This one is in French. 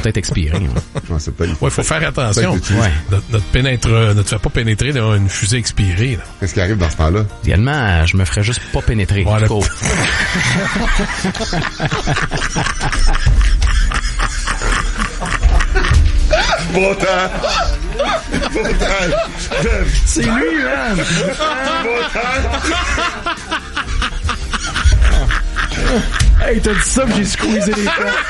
peut-être expirés. Ouais, c'est peut-être... Ouais, faut faire attention. Ouais. Ne te fais pas pénétrer dans une fusée expirée, là. Qu'est-ce qui arrive dans ce temps-là? Idéalement, je me ferais juste pas pénétrer. Ouais, Trop. Bon temps! Bon temps! C'est lui, man! Bon temps! Hey, t'as dit ça, pis j'ai squeezé les fesses.